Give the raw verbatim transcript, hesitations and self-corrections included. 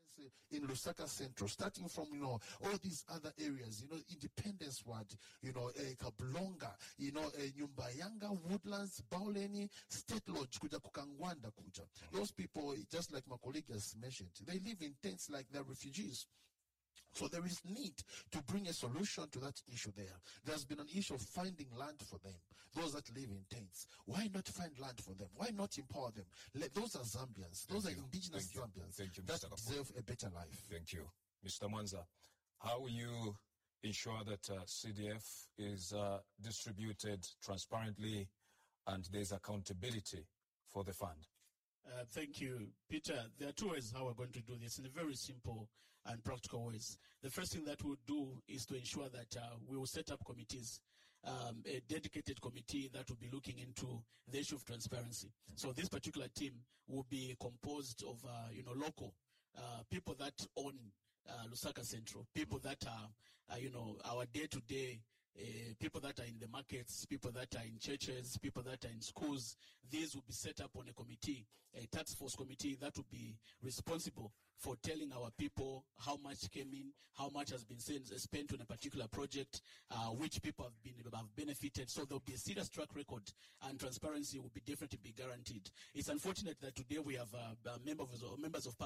in Lusaka Central, starting from, you know, all these other areas, you know, Independence Ward, you know, uh, Kablonga, you know, uh, Nyumbayanga, Woodlands, Bauleni, State Lodge, Kuja Kukangwanda, Kuja. Those people, just like my colleague has mentioned, they live in tents like they're refugees. So there is need to bring a solution to that issue there. There's been an issue of finding land for them, those that live in tents. Why not find land for them? Why not empower them? Let, those are Zambians. Those Thank are you. indigenous Thank you. Zambians Thank you, that Mister deserve a better life. Thank you. Mister Mwanza, how will you ensure that uh, C D F is uh, distributed transparently and there's accountability for the fund? Uh, thank you, Peter. There are two ways how we're going to do this in a very simple and practical ways. The first thing that we'll do is to ensure that uh, we will set up committees, um, a dedicated committee that will be looking into the issue of transparency. So this particular team will be composed of, uh, you know, local uh, people that own uh, Lusaka Central, people that are, uh, you know, our day-to-day Uh, people that are in the markets, people that are in churches, people that are in schools. These will be set up on a committee, a task force committee that will be responsible for telling our people how much came in, how much has been spent on a particular project, uh, which people have been have benefited. So there will be a serious track record, and transparency will be definitely be guaranteed. It's unfortunate that today we have uh, members of members of